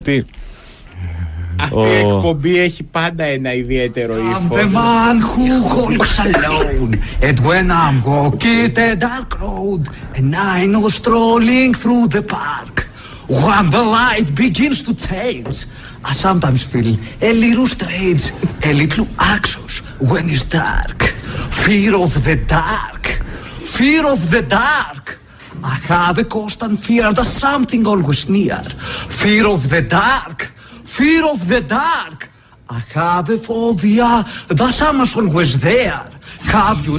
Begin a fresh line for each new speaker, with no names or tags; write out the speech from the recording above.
Τι.
Αυτή η εκπομπή έχει πάντα ένα ιδιαίτερο ύφος.
I'm the man who walks alone, and when I'm walking a dark road, and I know strolling through the park, when the light begins to change, I sometimes feel a little strange, a little anxious when it's dark. Fear of the dark, fear of the dark. I have a constant fear that something always near. Fear of the dark, fear of the dark. I have a phobia that someone's always there. Have you